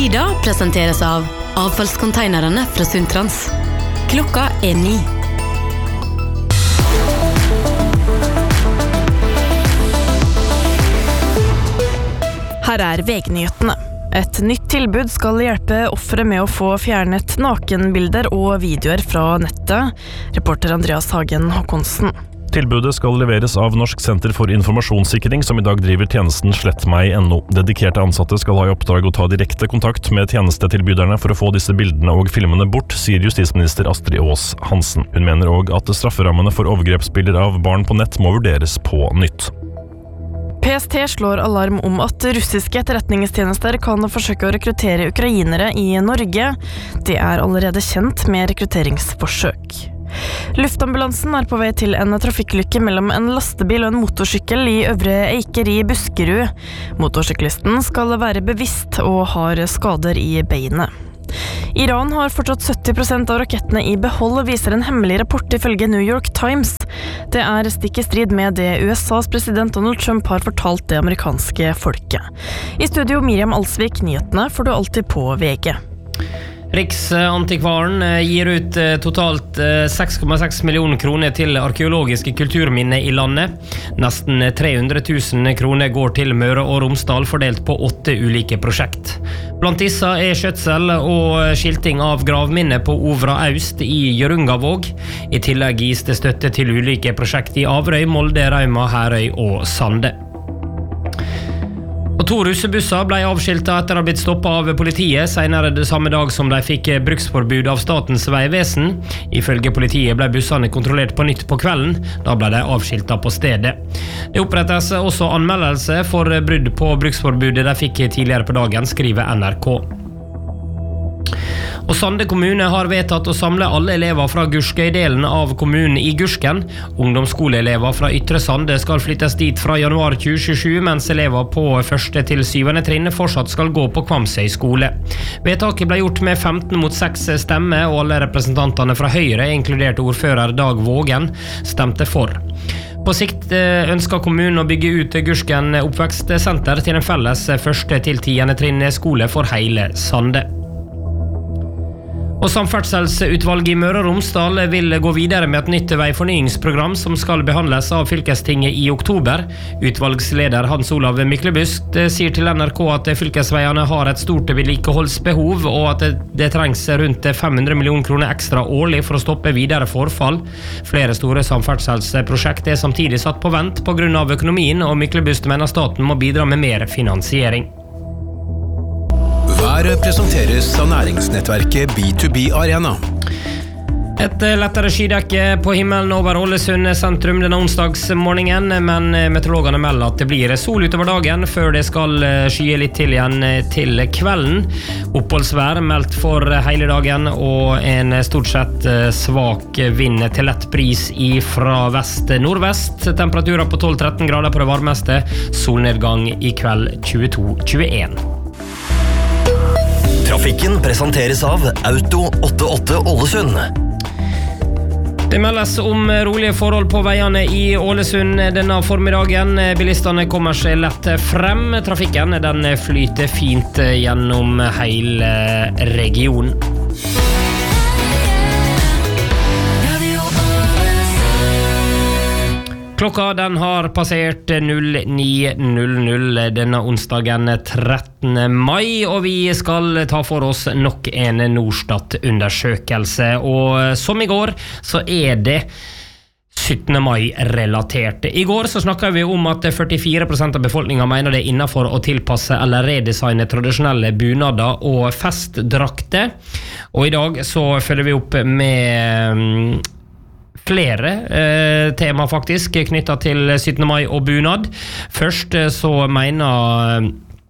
Lyda presenteres av avfallskonteinerne fra Sundtrans. Klokka 9. Her VG-nyhetene. Et nytt tilbud skal hjelpe offere med å få fjernet nakenbilder og videoer fra nettet. Reporter Andreas Hagen Håkonsen. Tilbudet skal leveres av Norsk Senter for Informasjonssikring, som i dag driver tjenesten slettmeg.no. Dedikerte ansatte skal ha i oppdrag å ta direkte kontakt med tjenestetilbyderne for å få disse bildene og filmene bort, sier justisminister Astrid Aas Hansen. Hun mener også at strafferammene for overgrepsbilder av barn på nett må vurderes på nytt. PST slår alarm om at russiske etterretningstjenester kan forsøke å rekruttere ukrainere i Norge. Det allerede kjent med rekrutteringsforsøk. Luftambulansen på vei til en trafikkulykke mellom en lastebil og en motorsykkel i Øvre Eiker i Buskerud. Motorsyklisten skal være bevisst og har skader i beinet. Iran har fortsatt 70% av rakettene i behold, viser en hemmelig rapport ifølge New York Times. Det stikk i strid med det USAs president Donald Trump har fortalt det amerikanske folket. I studio Miriam Alsvik, nyhetene får du alltid på VG. Riksantikvaren gir ut totalt 6,6 millioner kroner til arkeologiske kulturminner i landet. Nesten 300 000 kroner går til Møre og Romsdal, fordelt på 8 ulike prosjekt. Blant disse skjøtsel og skilting av gravminner på Ovra Aust i Hjørungavåg. I tillegg gis det støtte til ulike prosjekt i Averøy, Molde, Rauma, Herøy og Sande. Og 2 russebusser ble avskiltet etter å ha blitt stoppet av politiet senere det samme dag som de fikk bruksforbud av Statens vegvesen. Ifølge politiet ble bussene kontrollert på nytt på kvelden, da ble de avskiltet på stedet. Det opprettes også anmeldelse for brudd på bruksforbudet de fikk tidligere på dagen, skriver NRK. Og Sande kommune har vedtatt å samle alle elever fra Gurskøy-delen av kommunen i Gursken. Ungdomsskoleelever fra Ytre Sande skal flyttes dit fra januar 2027, mens elever på 1. til 7. trinn fortsatt skal gå på Kvamsøy skole. Vedtaket ble gjort med 15 mot 6 stemmer, og alle representantene fra Høyre, inkludert ordfører Dag Vågen, stemte for. På sikt ønsker kommunen å bygge ut Gursken oppvekstsenter til en felles 1. til 10. trinn skole for hele Sande. Og Samferdselsutvalget i Møre og Romsdal vil gå videre med et nytt veifornyingsprogram som skal behandles av fylkestinget i oktober. Utvalgsleder Hans Olav Myklebust sier til NRK at fylkesveiene har et stort vedlikeholdsbehov, og at det trengs rundt 500 millioner kroner ekstra årlig for å stoppe videre forfall. Flere store samferdselsprosjekt samtidig satt på vent på grunn av økonomien, og Myklebust mener staten må bidra med mer finansiering. Været presenteres av næringsnettverket B2B Arena. Et lettere skydekke på himmelen over Ålesund sentrum denne onsdagsmorgenen, men meteorologene melder at det blir sol utover dagen før det skal skye litt til igjen til kvelden. Oppholdsvær meldt for hele dagen, og en stort sett svak vind til lett bris fra vest-nordvest. Temperaturer på 12-13 grader på det varmeste, solnedgang i kveld 22-21. Trafikken presenteres av Auto 88 Ålesund. Det meldes om rolige forhold på veiene i Ålesund denne formiddagen. Bilistene kommer seg lett frem. Trafikken den flyter fint gjennom hele regionen. Klokka den har passert 09:00 denne onsdagen 13. mai, og vi skal ta for oss nok en Norstat-undersøkelse. Og som i går så det 17. mai-relatert. I går så snakket vi om at 44% av befolkningen mener det innenfor å tilpasse eller redesigne tradisjonelle bunader og festdrakter. Og i dag så følger vi opp med flere tema faktisk knyttet til 17. mai og bunad. Først så mener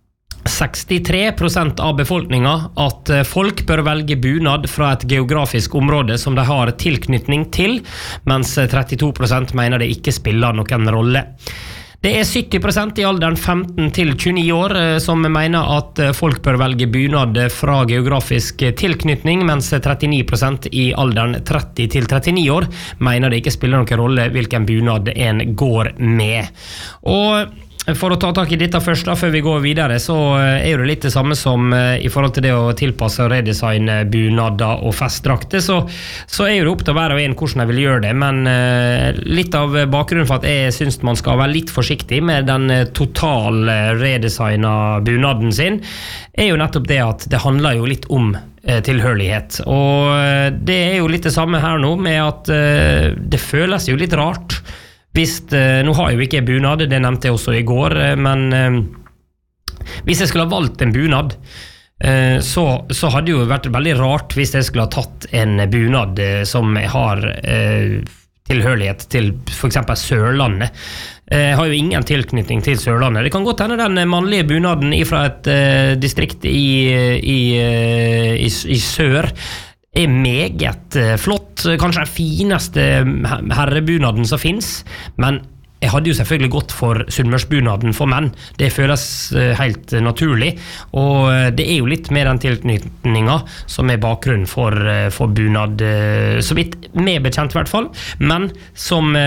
63% av befolkningen at folk bør velge bunad fra et geografisk område som de har tilknytning til, mens 32% mener det ikke spiller noen rolle. Det 70% i alderen 15 til 29 år som mener at folk bør velge bunad fra geografisk tilknytning, mens 39% i alderen 30 til 39 år mener det ikke spiller noen rolle hvilken bunad en går med. Og For å ta tak i dette først da, før vi går videre, så jo det litt det samme som i forhold til det å tilpasse og redesigne bunader og festdrakter, så jo det opp til hver og en hvordan jeg vil gjøre det, men litt av bakgrunnen for at jeg synes man skal være litt forsiktig med den total redesigna bunaden sin, jo nettopp det at det handler jo litt om tilhørighet, og det jo litt det samme her nå med at det føles jo litt rart hvis, nå har jo ikke bunad, det nevnte jeg også i går, men hvis jeg skulle ha valgt en bunad, så hadde det jo vært veldig rart hvis jeg skulle ha tatt en bunad som har tilhørighet til for eksempel Sørlandet. Jeg har jo ingen tilknytning til Sørlandet. Det kan godt hende den mannlige bunaden fra et distrikt i sør meget flott, kanskje den fineste herrebunaden som finnes, men jeg hadde jo selvfølgelig gått for sunnmørsbunaden for menn. Det føles helt naturlig, og det jo litt mer den tilknytningen som bakgrunnen for bunad, så vidt med bekjent i hvert fall, men som